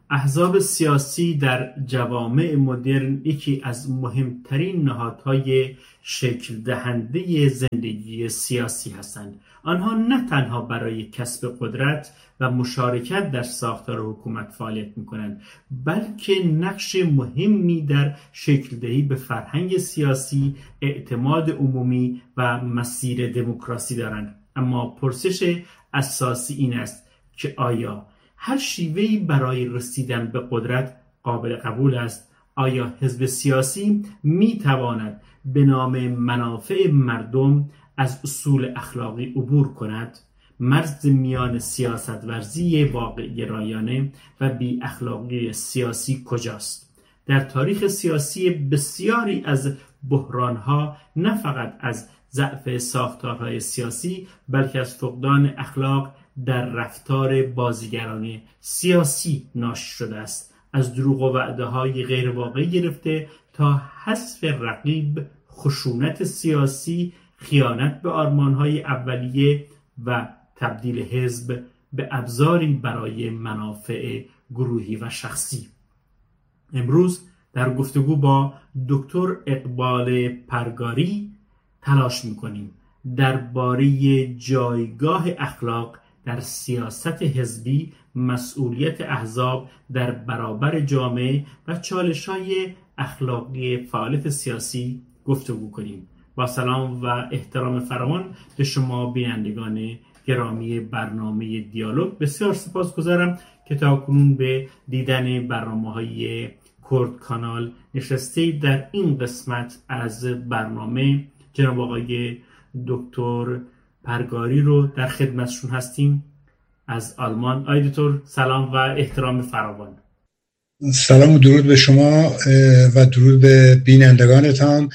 احزاب سیاسی در جوامع مدرن یکی از مهمترین نهادهای شکل دهنده زندگی سیاسی هستند. آنها نه تنها برای کسب قدرت و مشارکت در ساختار حکومت فعالیت می‌کنند، بلکه نقش مهمی در شکل دهی به فرهنگ سیاسی، اعتماد عمومی و مسیر دموکراسی دارند. اما پرسش اساسی این است که آیا هر شیوهی برای رسیدن به قدرت قابل قبول است؟ آیا حزب سیاسی می‌تواند به نام منافع مردم از اصول اخلاقی عبور کند؟ مرز میان سیاست ورزی واقع گرایانه و بی اخلاقی سیاسی کجاست؟ در تاریخ سیاسی بسیاری از بحرانها نه فقط از ضعف ساختارهای سیاسی بلکه از فقدان اخلاق در رفتار بازیگران سیاسی ناشی شده است. از دروغ و وعده‌های غیر واقعی گرفته تا حذف رقیب، خشونت سیاسی، خیانت به آرمان‌های اولیه و تبدیل حزب به ابزاری برای منافع گروهی و شخصی. امروز در گفتگو با دکتر اقبال پرگاری تلاش می‌کنیم درباره جایگاه اخلاق در سیاست حزبی، مسئولیت احزاب در برابر جامعه و چالش‌های اخلاقی فعالیت سیاسی گفتگو کنیم. با سلام و احترام فراوان به شما بینندگان گرامی برنامه دیالوگ، بسیار سپاسگزارم که تاکنون به دیدن برنامه‌های کرد کانال نشستید. در این قسمت از برنامه جناب آقای دکتر پرگاری رو در خدمتشون هستیم از آلمان. آقای دکتر سلام و احترام فراوان. سلام و درود به شما و درود به بینندگانتان.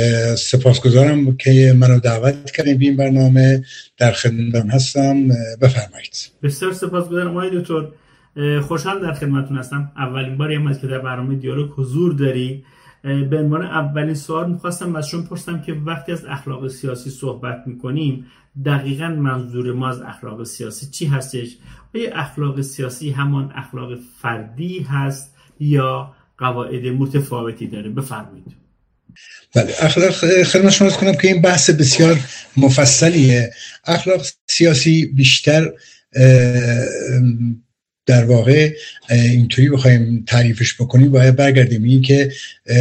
سپاسگزارم که منو دعوت کردین به این برنامه. در خدمتتون هستم، بفرمایید. بسیار سپاسگزارم آقای دکتر، خوشحال در خدمتتون هستم. اولین باری هست که در برنامه دیالوگ حضور داری. به عنوان اولین سوال می‌خواستم از شما پرسیدم که وقتی از اخلاق سیاسی صحبت می‌کنیم دقیقاً منظور ما از اخلاق سیاسی چی هستش؟ آیا اخلاق سیاسی همان اخلاق فردی هست یا قواعد متفاوتی داره؟ بفرمایید. بله، اخلاق خدمت شما عرض کنم که این بحث بسیار مفصلیه. اخلاق سیاسی بیشتر در واقع اینطوری بخوایم تعریفش بکنیم باید برگردیم این که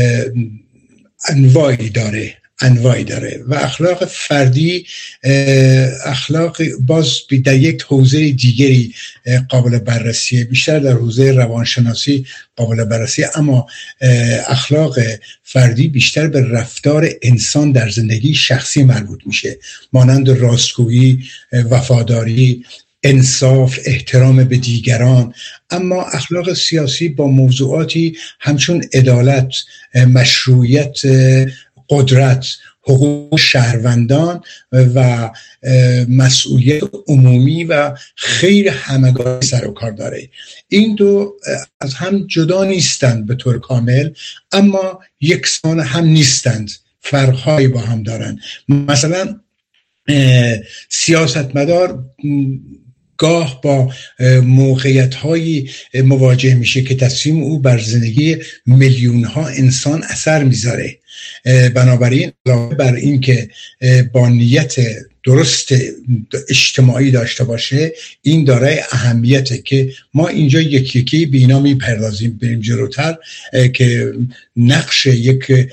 انواعی داره و اخلاق فردی، اخلاق باز در یک حوزه دیگری قابل بررسیه، بیشتر در حوزه روانشناسی قابل بررسیه، اما اخلاق فردی بیشتر به رفتار انسان در زندگی شخصی مربوط میشه، مانند راستگویی، وفاداری، انصاف، احترام به دیگران. اما اخلاق سیاسی با موضوعاتی همچون عدالت، مشروعیت، قدرت، حقوق شهروندان و مسئولیت عمومی و خیر همگانی سر و کار داره. این دو از هم جدا نیستند به طور کامل، اما یکسان هم نیستند، فرق‌هایی با هم دارند. مثلا سیاستمدار گاه با موقعیت‌هایی مواجه میشه که تصمیم او بر زندگی میلیون‌ها انسان اثر میذاره. بنابراین علاوه بر این که با نیت درست اجتماعی داشته باشه، این دارای اهمیته که ما اینجا یکی یکی به اینا میپردازیم، بریم جلوتر که نقش یک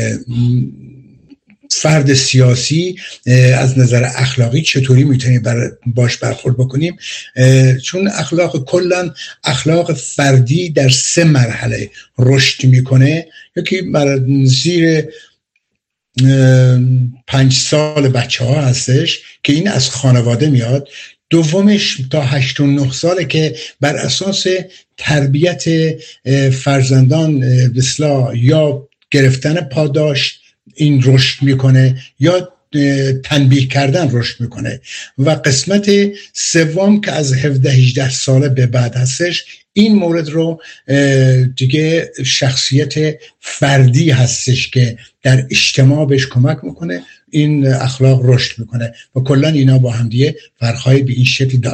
فرد سیاسی از نظر اخلاقی چطوری میتونیم باش برخورد بکنیم. چون کلا اخلاق فردی در 3 مرحله رشد میکنه. یکی زیر 5 سال بچه ها هستش که این از خانواده میاد. دومش تا 8 و 9 ساله که بر اساس تربیت فرزندان بسلا یا گرفتن پاداش این رشد میکنه یا تنبیه کردن رشد میکنه. و قسمت سوم که از 17-18 ساله به بعد هستش، این مورد رو دیگه شخصیت فردی هستش که در اجتماع بهش کمک میکنه، این اخلاق رشد میکنه و کلا اینا با هم دیگه فرق‌های به این شکل دارند.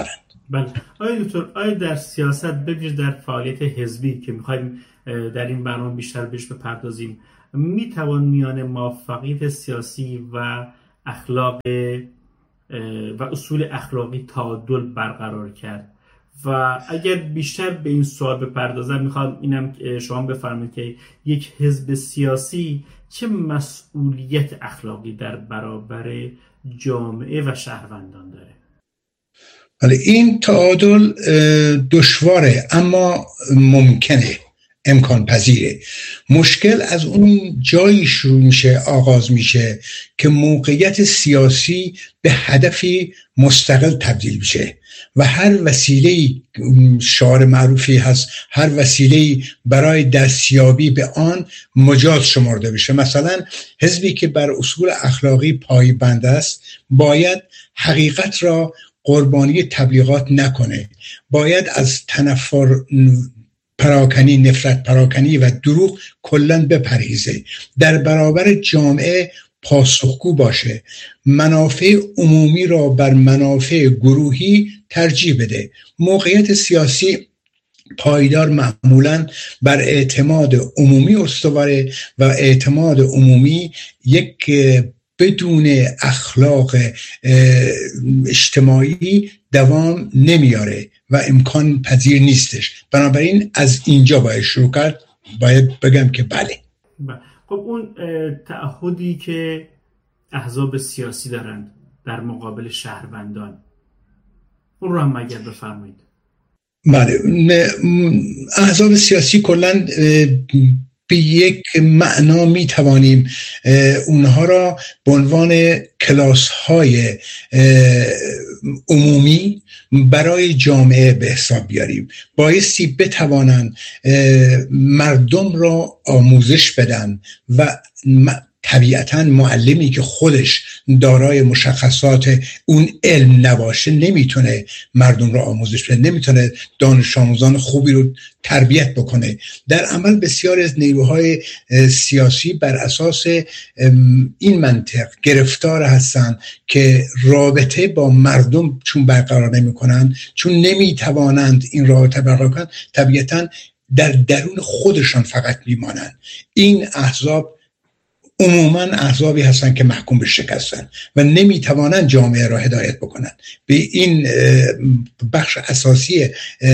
بله. آیا دکتر، آیا در سیاست بویژه در فعالیت حزبی که میخوایم در این برنامه بیشتر بهش بپردازیم، میتوان میان موفقیت سیاسی و اخلاق و اصول اخلاقی تعادل برقرار کرد؟ و اگر بیشتر به این سوال بپردازم، میخوام اینم شما بفرمایید که یک حزب سیاسی چه مسئولیت اخلاقی در برابر جامعه و شهروندان داره؟ ولی این تعادل دشواره اما ممکنه، امکان پذیره. مشکل از اون جایی شروع میشه، آغاز میشه که موقعیت سیاسی به هدفی مستقل تبدیل میشه و هر وسیله‌ای، شعار معروفی هست، هر وسیله‌ای برای دستیابی به آن مجاز شمرده بشه. مثلا حزبی که بر اصول اخلاقی پایبند است باید حقیقت را قربانی تبلیغات نکنه، باید از تنفر پراکنی، نفرت پراکنی و دروغ کلاً بپرهیزه، در برابر جامعه پاسخگو باشه، منافع عمومی را بر منافع گروهی ترجیح بده. موقعیت سیاسی پایدار معمولاً بر اعتماد عمومی استواره و اعتماد عمومی یک بدون اخلاق اجتماعی دوام نمیاره و امکان پذیر نیستش. بنابراین از اینجا باید شروع کرد. باید بگم که بله. خب اون تعهدی که احزاب سیاسی دارند در مقابل شهروندان، اون رو هم اگر بفرمایید. بله، احزاب سیاسی کلاً به یک معنا می توانیم اونها را به عنوان کلاس های عمومی برای جامعه به حساب بیاریم. بایستی بتوانند مردم را آموزش بدن و طبیعتاً معلمی که خودش دارای مشخصات اون علم نباشه نمیتونه مردم رو آموزش بده، نمیتونه دانش آموزان خوبی رو تربیت بکنه. در عمل بسیار از نیروهای سیاسی بر اساس این منطق گرفتار هستن که رابطه با مردم چون برقرار نمیکنن، چون نمیتوانند این رابطه برقرار کنند، طبیعتاً در درون خودشان فقط میمانند. این احزاب عموماً احزابی هستن که محکوم به شکستن و نمیتوانند جامعه را هدایت بکنن. به این بخش اساسی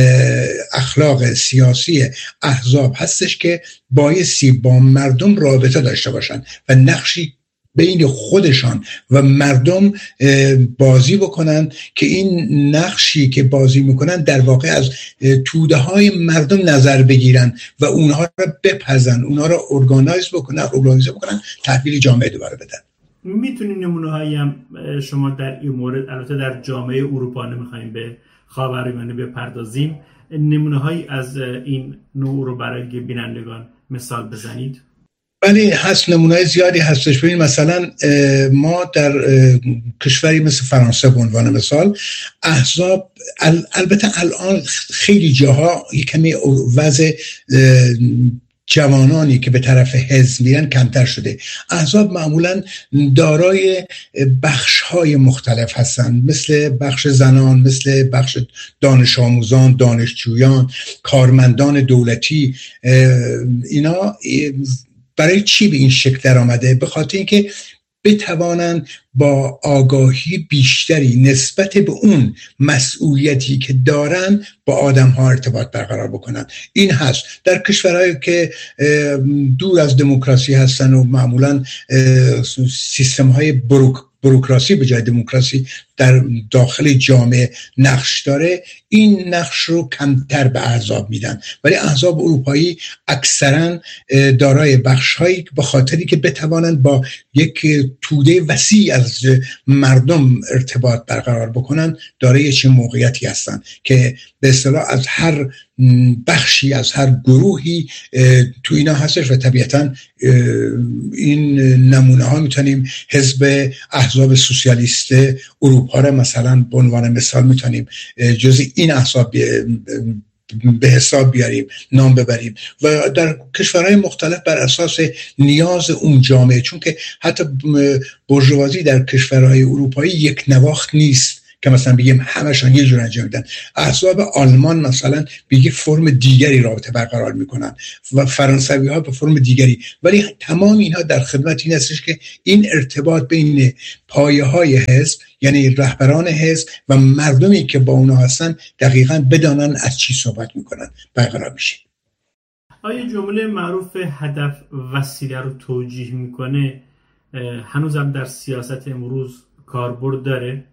اخلاق سیاسی احزاب هستش که بایستی با مردم رابطه داشته باشن و نقشی بین خودشان و مردم بازی بکنن که این نقشی که بازی میکنن در واقع از توده های مردم نظر بگیرن و اونها را بپزن، اونها را ارگانایز بکنن، تحویل جامعه دوباره بدن. میتونین نمونه هایی هم شما در این مورد، البته در جامعه اروپا نمیخوایم به خاورمیانه بپردازیم، نمونه هایی از این نوع رو برای بینندگان مثال بزنید؟ ولی هست، نمونه زیادی هستش. ببین مثلا ما در کشوری مثل فرانسه به عنوان مثال، احزاب البته الان خیلی جاها کمی وضع جوانانی که به طرف حزب میرن کمتر شده. احزاب معمولا دارای بخش‌های مختلف هستن، مثل بخش زنان، مثل بخش دانش آموزان، دانشجویان، کارمندان دولتی. اینا برای چی به این شکل در آمده؟ به خاطر اینکه بتوانند با آگاهی بیشتری نسبت به اون مسئولیتی که دارن با آدم ها ارتباط برقرار بکنن. این هست در کشورهایی که دور از دموکراسی هستن و معمولا سیستم های بروکراسی به جای دموکراسی در داخل جامعه نقش داره، این نقش رو کمتر به احزاب میدن. ولی احزاب اروپایی اکثرا دارای بخش‌هایی به خاطری که بتوانند با یک توده وسیع از مردم ارتباط برقرار بکنن، دارای چه موقعیتی هستن که به اصطلاح از هر بخشی، از هر گروهی تو اینا هستش. و طبیعتاً این نمونه ها میتونیم حزب احزاب سوسیالیست اروپا را مثلا به عنوان مثال میتونیم جزء این احزاب به حساب بیاریم، نام ببریم. و در کشورهای مختلف بر اساس نیاز اون جامعه، چون که حتی بورژوازی در کشورهای اروپایی یک نواخت نیست که مثلا بگیم همشون یه جور انجام میدن. احزاب آلمان مثلا به یک فرم دیگری رابطه برقرار میکنن و فرانسوی ها به فرم دیگری، ولی تمام اینها در خدمت این هستش که این ارتباط بین پایه های حزب، یعنی رهبران حزب و مردمی که با اونا هستن، دقیقاً بدانن از چی صحبت میکنن برقرار میشه. آیا جمله معروف هدف وسیله رو توجیه میکنه هنوزم در سیاست امروز کاربرد داره؟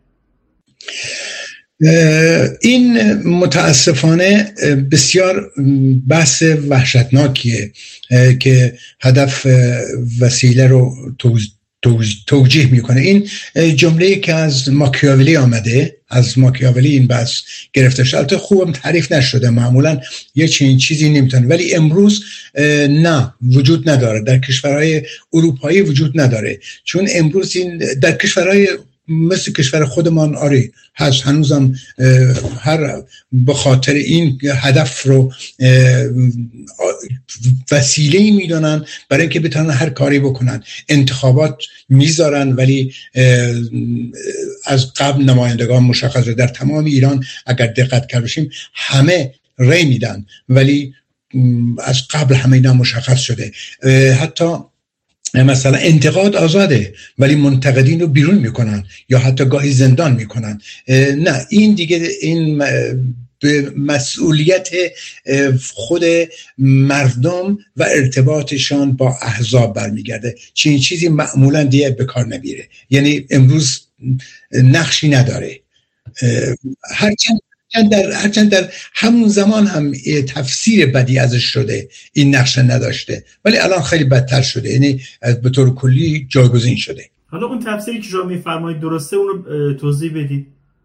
این متاسفانه بسیار بحث وحشتناکیه که هدف وسیله رو توجیه میکنه. این جمله که از ماکیاولی آمده، از ماکیاولی این بحث گرفته شده. البته خوبم تعریف نشده، معمولا یه چیزی نمیتونه، ولی امروز نه، وجود نداره، در کشورهای اروپایی وجود نداره، چون امروز این در کشورهای مثل کشور خودمان آره هست، هنوزم هر به خاطر این هدف رو وسیله‌ای میدونن برای اینکه بتونن هر کاری بکنن. انتخابات میذارن ولی از قبل نمایندگان مشخصه. در تمام ایران اگر دقت کرده باشیم همه رأی میدن، ولی از قبل همه اینا مشخص شده. حتی مثلا انتقاد آزاده ولی منتقدین رو بیرون میکنن یا حتی گاهی زندان میکنن. نه، این دیگه این به مسئولیت خود مردم و ارتباطشان با احزاب برمیگرده. چنین چیزی معمولا دیگه به کار نمیره، یعنی امروز نقشی نداره. هرچند در همون زمان هم تفسیر بدی ازش شده، این نقش نداشته، ولی الان خیلی بدتر شده، یعنی به طور کلی جایگزین شده. حالا اون تفسیری که شما میفرمایید درسته، اونو توضیح بدید.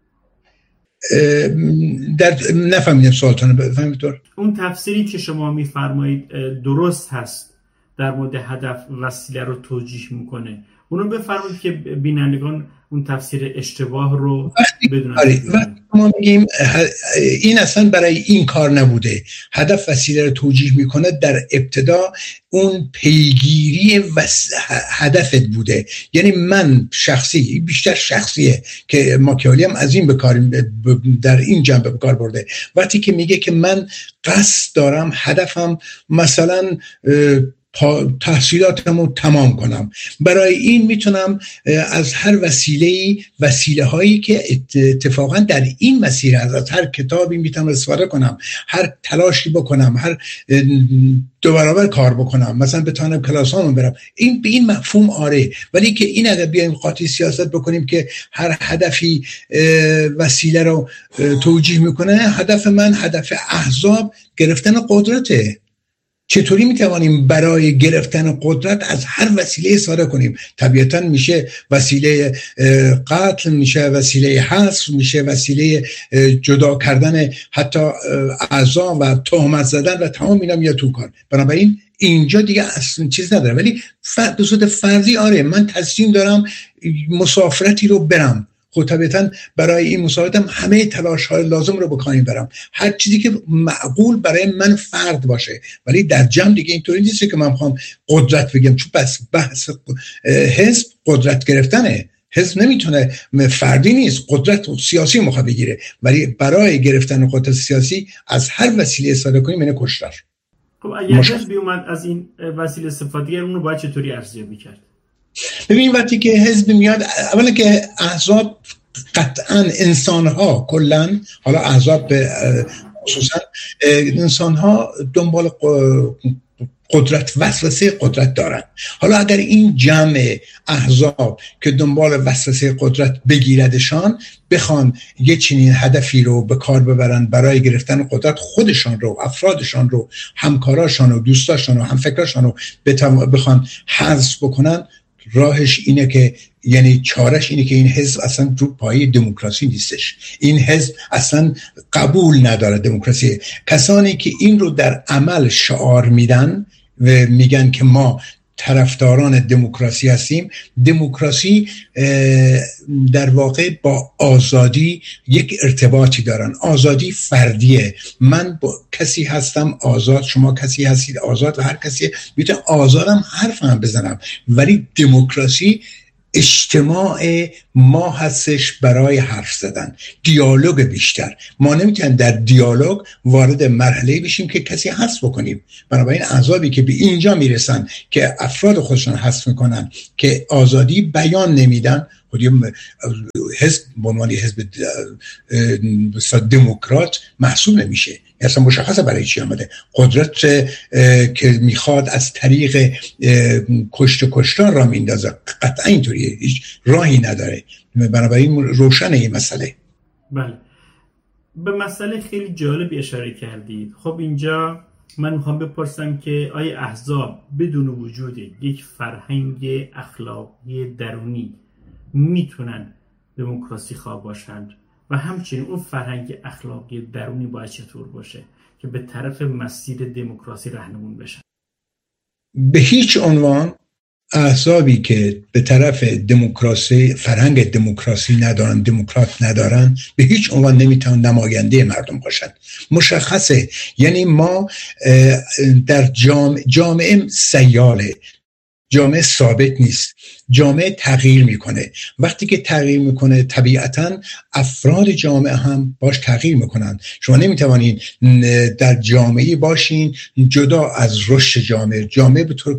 نفهمیدم سوالتون، بفهمید دور. اون تفسیری که شما میفرمایید درست هست در مورد هدف وسیله رو توجیه میکنه، اونو بفرمایید که بینندگان اون تفسیر اشتباه رو بدونن. وقتی ما میگیم این اصلا برای این کار نبوده، هدف وسیله رو توجیه میکنه، در ابتدا اون پیگیری هدفت بوده. یعنی من شخصی، بیشتر شخصیه که ماکیاولی هم از این در این جنبه به کار برده. وقتی که میگه که من قصد دارم، هدفم مثلا تحصیلاتم رو تمام کنم، برای این میتونم از هر وسیله هایی که اتفاقا در این مسیر از هر کتابی میتونم استفاده کنم، هر تلاشی بکنم، هر 2 برابر کار بکنم، مثلا بتونم کلاسامو برم. این به این مفهوم آره، ولی که این اگر بیایم قاطی سیاست بکنیم که هر هدفی وسیله رو توجیه میکنه، هدف من، هدف احزاب گرفتن قدرته. چطوری میتوانیم برای گرفتن قدرت از هر وسیله استفاده کنیم؟ طبیعتا میشه وسیله قتل، میشه وسیله حذف، میشه وسیله جدا کردن حتی اعضا و تهمت زدن و تمام اینا میاد تو کار. بنابراین اینجا دیگه اصلا چیز نداره، ولی به صورت فردی آره من تصمیم دارم مسافرتی رو برم، خب طبیعتا برای این مسافرتم همه تلاش های لازم رو بکنیم برم، هر چیزی که معقول برای من فرد باشه. ولی در جمع دیگه اینطوری نیست که من میخوام قدرت بگم، چون بحث حزب قدرت گرفتنه. حزب نمیتونه، فردی نیست، قدرت سیاسی میخواد بگیره، ولی برای گرفتن قدرت سیاسی از هر وسیله استفاده کنیم اینه کشتار. خب اگر حزبی اومد از این وسیله استفاده کرد، اون رو باید چطوری ارزیابی کرد؟ ببین وقتی که حزب میاد، اولا که احزاب قطعا انسان‌ها کلن، حالا احزاب خصوصا انسان‌ها دنبال قدرت، وسوسه قدرت دارن. حالا اگر این جمع احزاب که دنبال وسوسه قدرت بگیردشان بخوان یه چنین هدفی رو به کار ببرن برای گرفتن قدرت، خودشان رو، افرادشان رو، همکاراشان و دوستاشان و همفکراشان رو بخوان حذف بکنن، راهش اینه که، یعنی چارش اینه که این حزب اصلا رو پایه دموکراسی نیستش. این حزب اصلا قبول نداره دموکراسی. کسانی که این رو در عمل شعار میدن و میگن که ما طرفداران دموکراسی هستیم، دموکراسی در واقع با آزادی یک ارتباطی دارن. آزادی فردیه، من با کسی هستم آزاد، شما کسی هستید آزاد و هر کسی میتونه آزادم حرفم بزنم، ولی دموکراسی اجتماع ما هستش برای حرف زدن، دیالوگ بیشتر. ما نمیتونیم در دیالوگ وارد مرحله بشیم که کسی حذف بکنیم. بنابراین احزابی که به اینجا میرسن که افراد خودشون حذف میکنن، که آزادی بیان نمیدن، حزب به عنوان حزب دموکرات محسوب نمیشه. اصلا مشخصه برای چی آمده. قدرت که میخواد از طریق کشت و کشتار را میندازه، قطعا اینطوریه، هیچ راهی نداره. بنابراین روشنه این مسئله. بله، به مسئله خیلی جالبی اشاره کردید. خب اینجا من میخوام بپرسم که آیا احزاب بدون وجود یک فرهنگ اخلاقی درونی میتونن دموکراسی خواه باشند؟ و همچنین اون فرهنگ اخلاقی درونی باید چطور باشه که به طرف مسیر دموکراسی راهنمون بشن؟ به هیچ عنوان احزابی که به طرف دموکراسی، فرهنگ دموکراسی ندارن، دموکرات ندارن، به هیچ عنوان نمیتونن نماینده مردم باشن. مشخصه. یعنی ما در جامعه سیاله، جامعه ثابت نیست، جامعه تغییر میکنه. وقتی که تغییر میکنه طبیعتاً افراد جامعه هم باش تغییر میکنن. شما نمیتوانید در جامعه باشین جدا از رشد جامعه به طور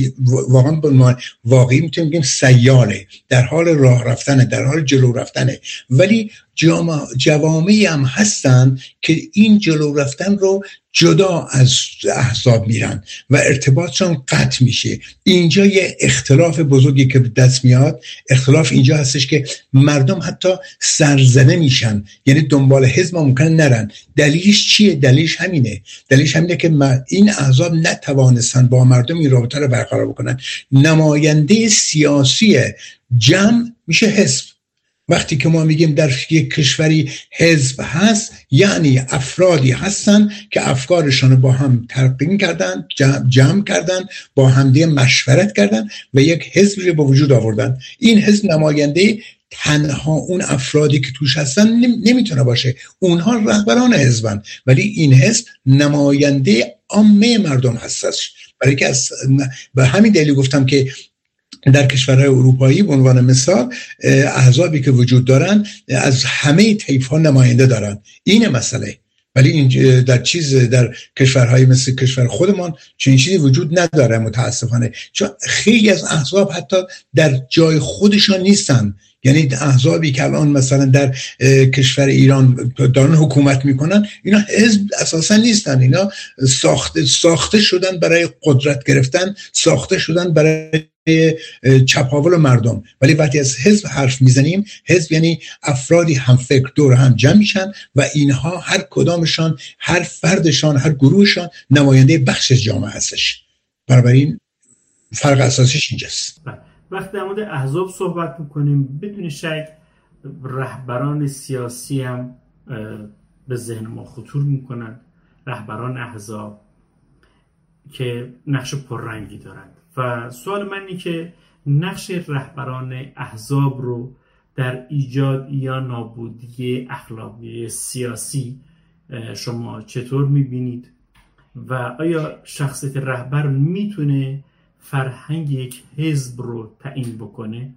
واقعی میتونیم بگیم سیاله، در حال راه رفتنه، در حال جلو رفتنه. ولی جوامعی هم هستن که این جلو رفتن رو جدا از احزاب میرن و ارتباطشون قطع میشه. اینجا یه اختلاف بزرگی که به دست میاد. اختلاف اینجا هستش که مردم حتی سرزنه میشن، یعنی دنبال حزب ممکن نرن. دلیلش چیه؟ دلیلش همینه که این احزاب نتوانستن با مردم این رابطه رو برقرار بکنن. نماینده سیاسی جمع میشه حزب. وقتی که ما میگیم در یک کشوری حزب هست، یعنی افرادی هستن که افکارشان با هم تلقین کردن، جمع کردن، با همدیگه مشورت کردن و یک حزب رو به وجود آوردن. این حزب نماینده تنها اون افرادی که توش هستن نمیتونه باشه، اونها رهبران حزبن، ولی این حزب نماینده عامه مردم هستش. برای که به همین دلیل گفتم که در کشورهای اروپایی به عنوان مثال احزابی که وجود دارن از همه طیف‌ها نماینده دارن. این مسئله. ولی این در کشورهای مثل کشور خودمان چنین چیزی وجود نداره متاسفانه، چون خیلی از احزاب حتی در جای خودشان نیستن. یعنی احزابی که الان مثلا در کشور ایران دارن حکومت میکنن، اینا حزب اساسا نیستن. اینا ساخته شدن برای قدرت گرفتن، ساخته شدن برای چپاول مردم. ولی وقتی از حزب حرف میزنیم، حزب یعنی افرادی هم فکر دور هم جمع میشن و اینها هر کدامشان، هر فردشان، هر گروهشان نماینده بخش جامعه هستش. بنابراین فرق اساسیش اینجاست. وقتی در مورد احزاب صحبت میکنیم، بدون شک رهبران سیاسی هم به ذهن ما خطور میکنن. رهبران احزاب که نقش پررنگی دارند و سوال من اینه که نقش رهبران احزاب رو در ایجاد یا نابودی اخلاقی سیاسی شما چطور میبینید و آیا شخصیت رهبر میتونه فرهنگ یک حزب رو تعیین بکنه؟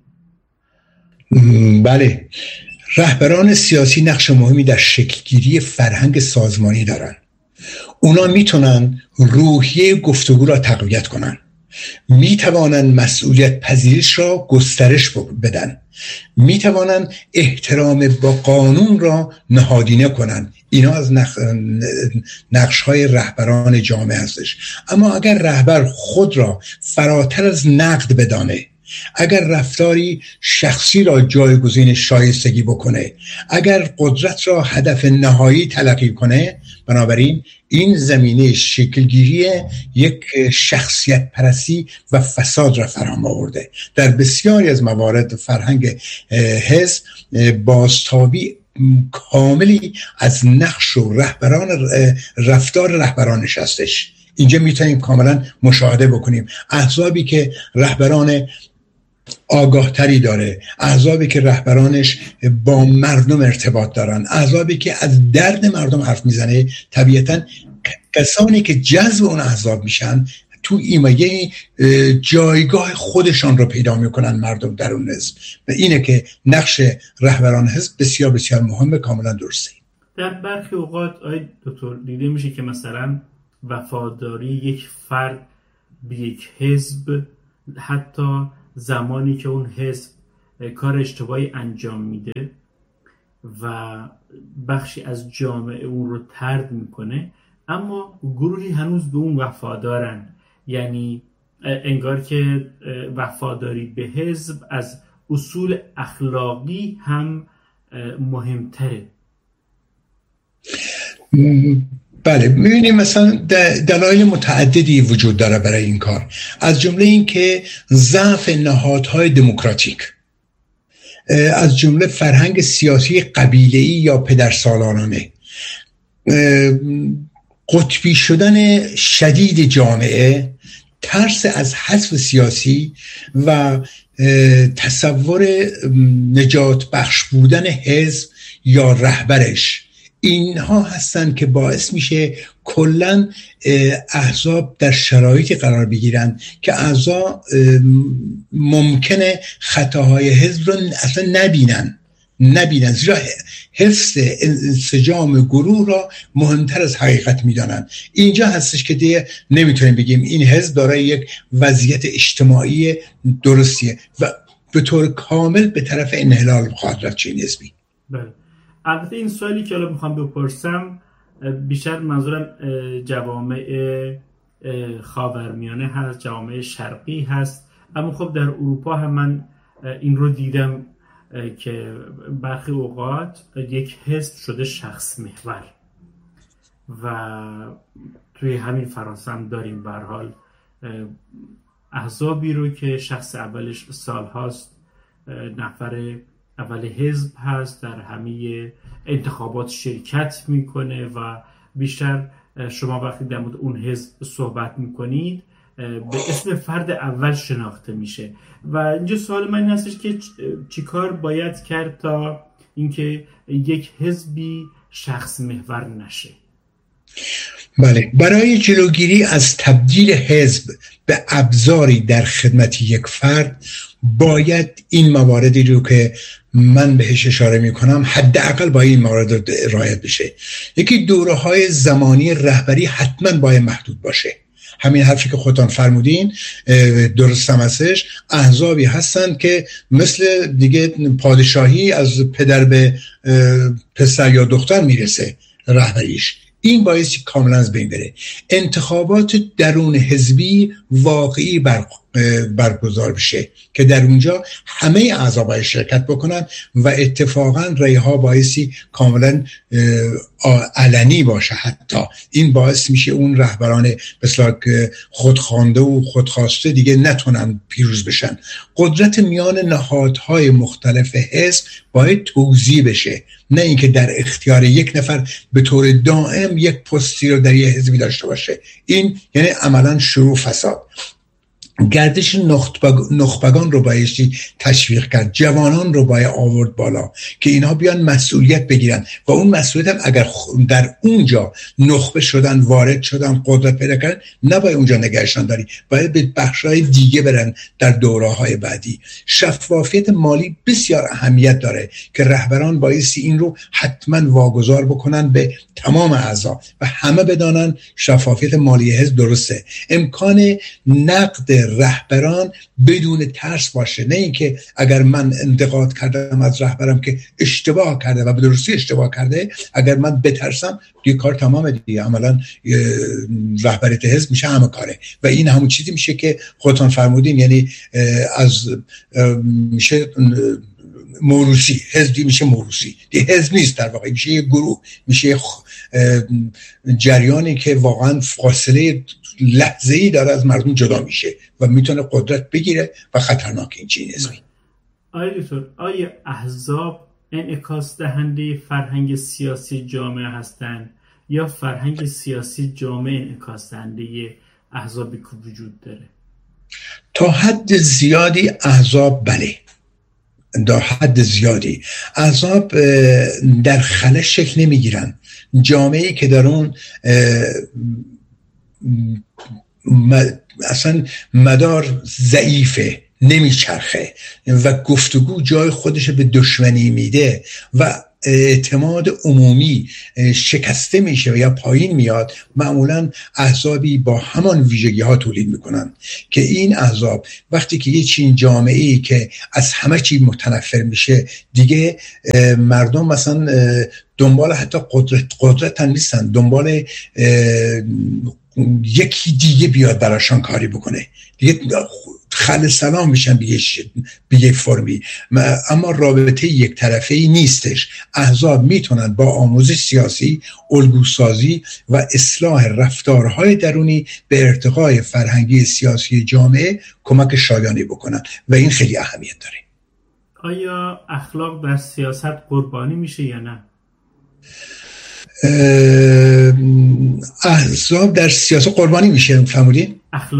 بله، رهبران سیاسی نقش مهمی در شکلگیری فرهنگ سازمانی دارن. اونا میتونن روحیه گفتگو را تقویت کنن، میتوانن مسئولیت پذیرش را گسترش بدن، میتوانن احترام با قانون را نهادینه کنن. اینا از نقش‌های رهبران جامعه هستش. اما اگر رهبر خود را فراتر از نقد بدانه، اگر رفتاری شخصی را جایگزین شایستگی بکنه، اگر قدرت را هدف نهایی تلقی کنه، بنابراین این زمینه شکلگیری یک شخصیت پرستی و فساد را فراهم آورده. در بسیاری از موارد فرهنگ حزب بازتابی کاملی از نقش و رفتار رهبرانش هستش. اینجا میتونیم کاملا مشاهده بکنیم. احزابی که رهبران آگاه تری داره، احزابی که رهبرانش با مردم ارتباط دارن، احزابی که از درد مردم حرف میزنه، طبیعتاً کسانی که جذب اون احزاب میشن تو ایمایه جایگاه خودشان رو پیدا میکنن مردم در اون حزب و اینه که نقش رهبران حزب بسیار بسیار مهمه. کاملا درسته. در برخی اوقات آقای دکتر دیده میشه که مثلا وفاداری یک فرد به یک حزب، حتی زمانی که اون حزب کار اشتباهی انجام میده و بخشی از جامعه اون رو طرد میکنه، اما گروهی هنوز به اون وفادارن. یعنی انگار که وفاداری به حزب از اصول اخلاقی هم مهمتره. بله، می‌بینیم مثلا دلایل متعددی وجود داره برای این کار، از جمله این که ضعف نهادهای دموکراتیک، از جمله فرهنگ سیاسی قبیله‌ای یا پدرسالارانه، قطبی شدن شدید جامعه، ترس از حذف سیاسی و تصور نجات بخش بودن حزب یا رهبرش، اینها هستن که باعث میشه کلن احزاب در شرایطی قرار بگیرن که اعضا ممکنه خطاهای حزب رو اصلا نبینن، زیرا حفظ انسجام گروه را مهمتر از حقیقت میدانن. اینجا هستش که دیگه نمیتونیم بگیم این حزب دارای یک وضعیت اجتماعی درستیه و به طور کامل به طرف انحلال خواهد رفت چنین حزبی. بله. البته این سوالی که الان میخوام بپرسم بیشتر منظورم جوامع خاورمیانه هست، جوامع شرقی هست، اما خب در اروپا هم من این رو دیدم که برخی اوقات یک حزب شده شخص محور و توی همین فرانسه هم داریم به هر حال احزابی رو که شخص اولش سال هاست نفر اول حزب هست، در همه انتخابات شرکت میکنه و بیشتر شما وقتی در مورد اون حزب صحبت میکنید به اسم فرد اول شناخته میشه و اینجا سوال من این هستش که چیکار باید کرد تا اینکه یک حزبی شخص محور نشه؟ بله، برای جلوگیری از تبدیل حزب به ابزاری در خدمت یک فرد باید این مواردی رو که من بهش اشاره میکنم حداقل باید این موارد رعایت بشه. یکی دوره‌های زمانی رهبری حتما باید محدود باشه. همین حرفی که خودتان فرمودین درست هم هستش. احزابی هستن که مثل دیگه پادشاهی از پدر به پسر یا دختر میرسه رهبریش، این باعث کاملا از بین بره. انتخابات درون حزبی واقعی برگزار بشه که در اونجا همه اعضا باید شرکت بکنن و اتفاقا رأی‌ها بایستی کاملا علنی باشه. حتی این باعث میشه اون رهبران مثلا خودخوانده و خودخواسته دیگه نتونن پیروز بشن. قدرت میان نهادهای مختلف حزب باید توزیع بشه، نه اینکه در اختیار یک نفر به طور دائم یک پستی رو در یک حزبی داشته باشه. این یعنی عملا شروع فساد. گردش نخبگان رو بایستی تشویق کرد، جوانان رو باید آورد بالا که اینها بیان مسئولیت بگیرن و اون مسئولیت هم اگر در اونجا نخبه شدن، وارد شدن، قدرت پیدا کردن، نباید اونجا نگهشان داری، باید به بخشای دیگه برن در دوره‌های بعدی. شفافیت مالی بسیار اهمیت داره که رهبران بایستی این رو حتما واگذار بکنن به تمام اعضا و همه بدانن شفافیت مالی حزب درسته. امکان نقد رهبران بدون ترس باشه، نه اینکه اگر من انتقاد کردم از رهبرم که اشتباه کرده و به درستی اشتباه کرده، اگر من بترسم دیگه کار تمامه دیگه، عملا رهبریت حزب میشه همه کاره و این همون چیزی میشه که خودتان فرمودین، یعنی از میشه موروثی، حزبی میشه موروثی، دیگه حزب نیست، در واقع میشه یه گروه، میشه جریانی که واقعا فاصله لحظه‌ای داره از مردم جدا میشه و میتونه قدرت بگیره و خطرناک این چیز حزبی. آیا احزاب انعکاس دهنده فرهنگ سیاسی جامعه هستند یا فرهنگ سیاسی جامعه انعکاس دهنده احزابی که وجود داره؟ تا حد زیادی احزاب بله، در حد زیادی احزاب در خلا شکل نمیگیرن. جامعه‌ای که در اون اصلا مدار ضعیفه، نمیچرخه و گفتگو جای خودش به دشمنی میده و اعتماد عمومی شکسته میشه و یا پایین میاد، معمولا احزابی با همان ویژگی ها تولید میکنن که این احزاب وقتی که یه چین جامعه‌ای که از همه چی متنفر میشه، دیگه مردم مثلا دنبال حتی قدرت نیستن، دنبال یکی دیگه بیاد براشان کاری بکنه، دیگه خل سلام میشن به یک فرمی. اما رابطه یک طرفه‌ای نیستش. احزاب میتونن با آموزش سیاسی، الگوسازی و اصلاح رفتارهای درونی به ارتقای فرهنگی سیاسی جامعه کمک شایانی بکنن و این خیلی اهمیت داره. آیا اخلاق در سیاست قربانی میشه یا نه؟ احزاب در سیاست قربانی میشه، فهمیدین؟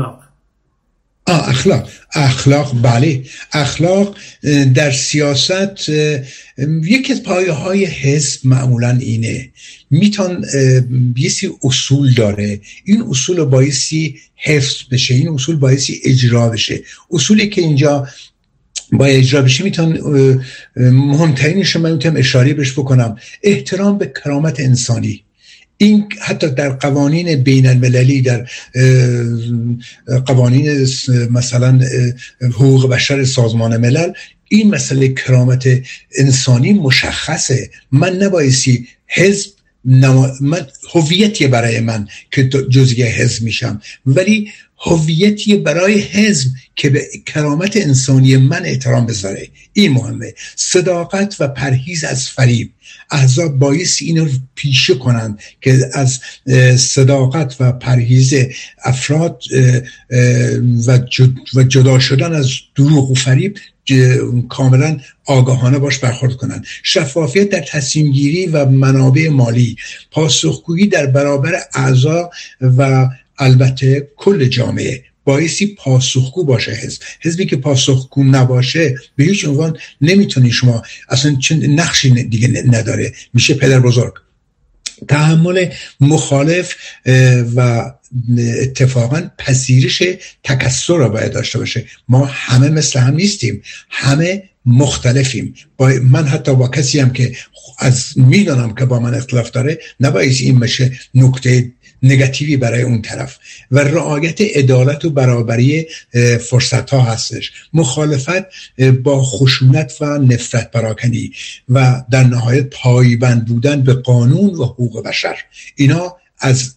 اخلاق بله. اخلاق در سیاست یکی از پایه های حزب معمولا اینه، میتون یه سری اصول داره، این اصول بایستی حفظ بشه، این اصول بایستی اجرا بشه. اصولی که اینجا باید اجرا بشه میتون مهمترینش من میتونم اشاره بهش بکنم، احترام به کرامت انسانی. این حتی در قوانین بین المللی، در قوانین مثلا حقوق بشر سازمان ملل، این مسئله کرامت انسانی مشخصه. من نبایستی حزب من هویتیه برای من که جزئی حزب میشم، ولی هویتیه برای حزب که به کرامت انسانی من احترام بذاره. این مهمه. صداقت و پرهیز از فریب. احزاب بایستی اینو پیشه کنند که از صداقت و پرهیز افراد و جدا شدن از دروغ و فریب کاملا آگاهانه باش برخورد کنند. شفافیت در تصمیم گیری و منابع مالی، پاسخگویی در برابر اعضا و البته کل جامعه. بایستی پاسخگو باشه حزبی که پاسخگو نباشه به هیچ عنوان نمیتونی، شما اصلا نقشی دیگه نداره، میشه پدر بزرگ. تحمل مخالف و اتفاقا پذیرش تکثر را باید داشته باشه. ما همه مثل هم نیستیم، همه مختلفیم. من حتی با کسی هم که میدانم که با من اختلاف داره، نباید این بشه نکته نگاتیوی برای اون طرف. و رعایت عدالت و برابری فرصت ها هستش. مخالفت با خشونت و نفرت پراکنی و در نهایت پایبند بودن به قانون و حقوق بشر. اینا از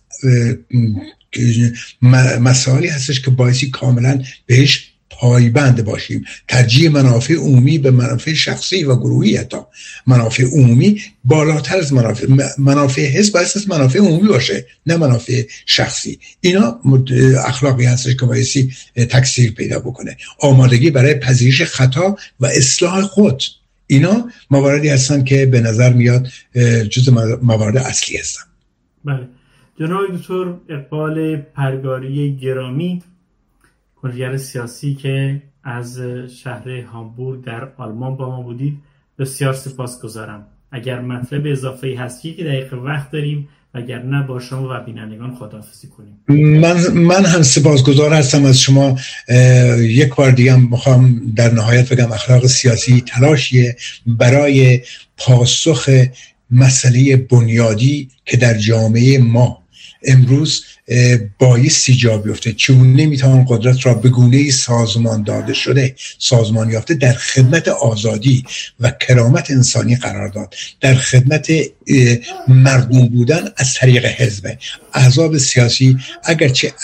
مسائلی هستش که باعثی کاملا بهش پایبند باشیم. ترجیح منافع عمومی به منافع شخصی و گروهی، حتی منافع عمومی بالاتر از منافع حزب باید از منافع عمومی باشه، نه منافع شخصی. اینا اخلاقی هستش که باعثی تکثیر پیدا بکنه. آمادگی برای پذیرش خطا و اصلاح خود، اینا مواردی هستن که به نظر میاد جزء موارد اصلی هستن. بله. جناب دکتر اقبال پرگاری گرامی، کنشگر سیاسی که از شهر هامبورگ در آلمان با ما بودید، بسیار سپاسگزارم. اگر مطلب اضافه‌ای هست که دقیقه وقت داریم، اگر نه با شما و بینندگان خداحافظی کنیم. من هم سپاسگزار هستم از شما. یک بار دیگه میخوام در نهایت بگم اخلاق سیاسی تلاشیه برای پاسخ مسئله بنیادی که در جامعه ما امروز بایستی جا بیفته. چون نمیتوان قدرت را به گونه‌ای سازمان داده شده، سازمان یافته، در خدمت آزادی و کرامت انسانی قرار داد، در خدمت مردم بودن از طریق حزب. احزاب سیاسی اگرچه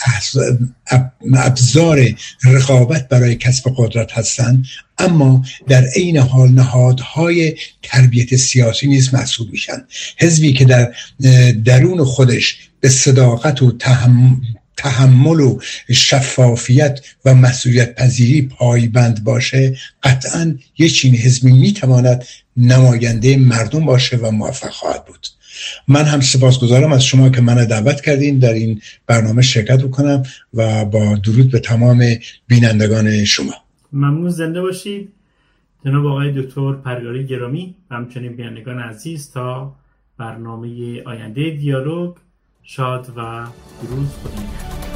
ابزار رقابت برای کسب قدرت هستند، اما در عین حال نهادهای تربیت سیاسی نیز محسوب میشن. حزبی که در درون خودش به صداقت و تحمل و شفافیت و مسئولیت پذیری پایبند باشه، قطعاً یک چنین حزبی میتواند نماینده مردم باشه و موفق خواهد بود. من هم سپاسگزارم از شما که منو دعوت کردین در این برنامه شرکت بکنم و با درود به تمام بینندگان شما. ممنون، زنده باشید جناب آقای دکتر پرگاری گرامی و همچنین بینندگان عزیز. تا برنامه آینده دیالوگ، شاد و پیروز باشید.